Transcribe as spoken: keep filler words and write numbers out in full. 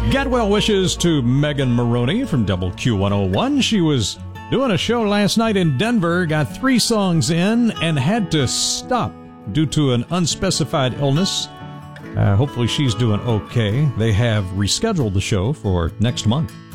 Get well wishes to Megan Maroney from Double Q one oh one. She was doing a show last night in Denver, got three songs in, and had to stop due to an unspecified illness. Uh, hopefully she's doing okay. They have rescheduled the show for next month.